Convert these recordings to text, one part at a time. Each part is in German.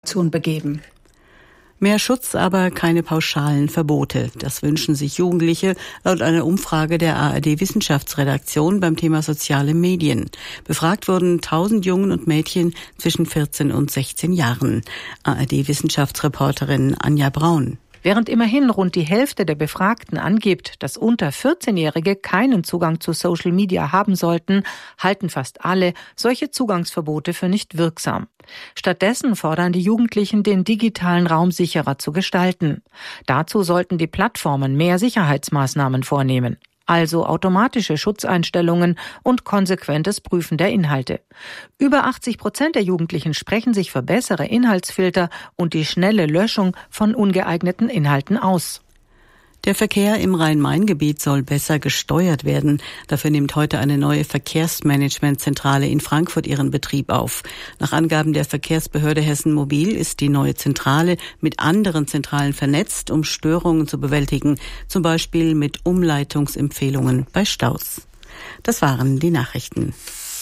begeben. Mehr Schutz, aber keine pauschalen Verbote. Das wünschen sich Jugendliche laut einer Umfrage der ARD-Wissenschaftsredaktion beim Thema soziale Medien. Befragt wurden 1000 Jungen und Mädchen zwischen 14 und 16 Jahren. ARD-Wissenschaftsreporterin Anja Braun. Während immerhin rund die Hälfte der Befragten angibt, dass unter 14-Jährige keinen Zugang zu Social Media haben sollten, halten fast alle solche Zugangsverbote für nicht wirksam. Stattdessen fordern die Jugendlichen, den digitalen Raum sicherer zu gestalten. Dazu sollten die Plattformen mehr Sicherheitsmaßnahmen vornehmen. Also automatische Schutzeinstellungen und konsequentes Prüfen der Inhalte. Über 80% der Jugendlichen sprechen sich für bessere Inhaltsfilter und die schnelle Löschung von ungeeigneten Inhalten aus. Der Verkehr im Rhein-Main-Gebiet soll besser gesteuert werden. Dafür nimmt heute eine neue Verkehrsmanagementzentrale in Frankfurt ihren Betrieb auf. Nach Angaben der Verkehrsbehörde Hessen Mobil ist die neue Zentrale mit anderen Zentralen vernetzt, um Störungen zu bewältigen, zum Beispiel mit Umleitungsempfehlungen bei Staus. Das waren die Nachrichten.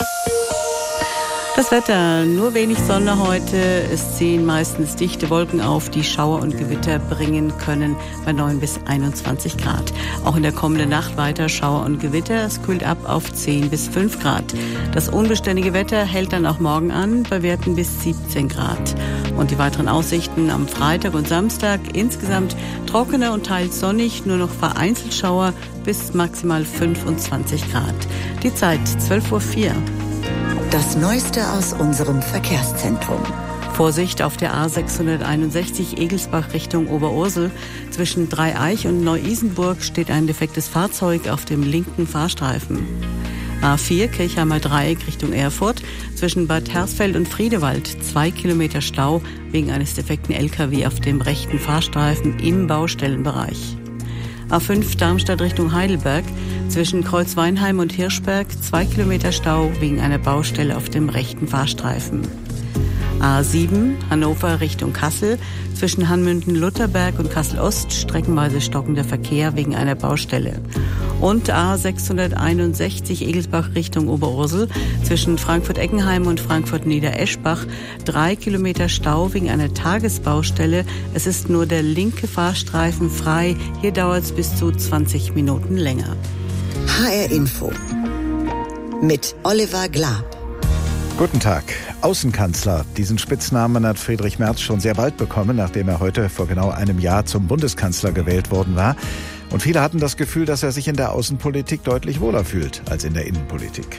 Das Wetter, nur wenig Sonne heute. Es ziehen meistens dichte Wolken auf, die Schauer und Gewitter bringen können bei 9 bis 21 Grad. Auch in der kommenden Nacht weiter Schauer und Gewitter. Es kühlt ab auf 10 bis 5 Grad. Das unbeständige Wetter hält dann auch morgen an bei Werten bis 17 Grad. Und die weiteren Aussichten am Freitag und Samstag insgesamt trockener und teils sonnig, nur noch vereinzelt Schauer bis maximal 25 Grad. Die Zeit 12:04 Uhr. Das Neueste aus unserem Verkehrszentrum. Vorsicht auf der A661 Egelsbach Richtung Oberursel. Zwischen Dreieich und Neu-Isenburg steht ein defektes Fahrzeug auf dem linken Fahrstreifen. A4 Kirchheimer Dreieck Richtung Erfurt. Zwischen Bad Hersfeld und Friedewald 2 Kilometer Stau wegen eines defekten LKW auf dem rechten Fahrstreifen im Baustellenbereich. A5 Darmstadt Richtung Heidelberg. Zwischen Kreuzweinheim und Hirschberg 2 Kilometer Stau wegen einer Baustelle auf dem rechten Fahrstreifen. A7 Hannover Richtung Kassel. Zwischen Hanmünden-Lutherberg und Kassel-Ost streckenweise stockender Verkehr wegen einer Baustelle. Und A661 Egelsbach Richtung Oberursel. Zwischen Frankfurt-Eckenheim und Frankfurt-Niedereschbach 3 Kilometer Stau wegen einer Tagesbaustelle. Es ist nur der linke Fahrstreifen frei. Hier dauert es bis zu 20 Minuten länger. HR Info mit Oliver Glab. Guten Tag. Außenkanzler. Diesen Spitznamen hat Friedrich Merz schon sehr bald bekommen, nachdem er heute vor genau einem Jahr zum Bundeskanzler gewählt worden war. Und viele hatten das Gefühl, dass er sich in der Außenpolitik deutlich wohler fühlt als in der Innenpolitik.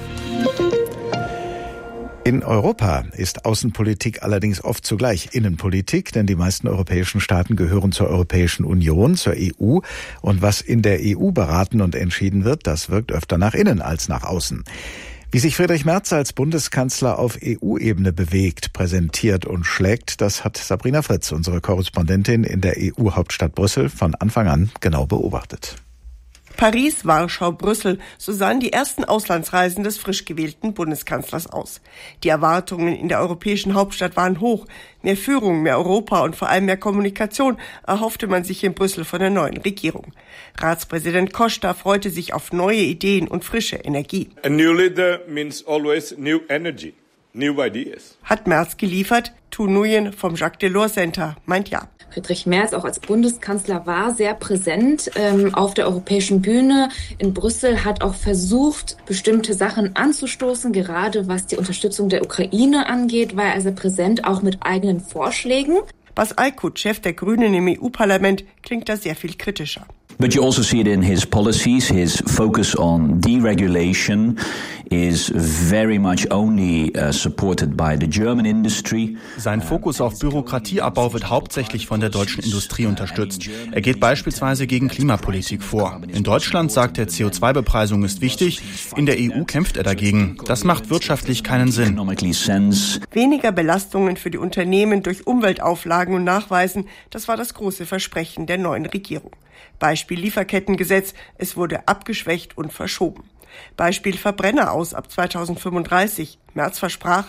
In Europa ist Außenpolitik allerdings oft zugleich Innenpolitik, denn die meisten europäischen Staaten gehören zur Europäischen Union, zur EU. Und was in der EU beraten und entschieden wird, das wirkt öfter nach innen als nach außen. Wie sich Friedrich Merz als Bundeskanzler auf EU-Ebene bewegt, präsentiert und schlägt, das hat Sabrina Fritz, unsere Korrespondentin in der EU-Hauptstadt Brüssel, von Anfang an genau beobachtet. Paris, Warschau, Brüssel, so sahen die ersten Auslandsreisen des frisch gewählten Bundeskanzlers aus. Die Erwartungen in der europäischen Hauptstadt waren hoch. Mehr Führung, mehr Europa und vor allem mehr Kommunikation erhoffte man sich in Brüssel von der neuen Regierung. Ratspräsident Costa freute sich auf neue Ideen und frische Energie. A new leader means always new energy, new ideas. Hat Merz geliefert? Tu Nguyen vom Jacques Delors Center meint ja. Friedrich Merz auch als Bundeskanzler war sehr präsent auf der europäischen Bühne in Brüssel, hat auch versucht, bestimmte Sachen anzustoßen, gerade was die Unterstützung der Ukraine angeht, war er sehr präsent, auch mit eigenen Vorschlägen. Bas Eickhout, Chef der Grünen im EU-Parlament, klingt da sehr viel kritischer. But you also see it in his policies. His focus on deregulation is very much only supported by the German industry. Sein Fokus auf Bürokratieabbau wird hauptsächlich von der deutschen Industrie unterstützt. Er geht beispielsweise gegen Klimapolitik vor. In Deutschland sagt er, CO2-Bepreisung ist wichtig. In der EU kämpft er dagegen. Das macht wirtschaftlich keinen Sinn. Weniger Belastungen für die Unternehmen durch Umweltauflagen und Nachweisen, das war das große Versprechen der neuen Regierung. Beispiel Lieferkettengesetz, es wurde abgeschwächt und verschoben. Beispiel Verbrenner aus ab 2035. Merz versprach,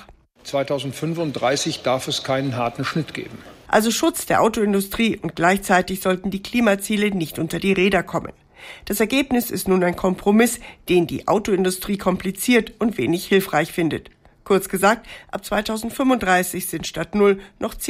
2035 darf es keinen harten Schnitt geben. Also Schutz der Autoindustrie und gleichzeitig sollten die Klimaziele nicht unter die Räder kommen. Das Ergebnis ist nun ein Kompromiss, den die Autoindustrie kompliziert und wenig hilfreich findet. Kurz gesagt, ab 2035 sind statt 0 noch 10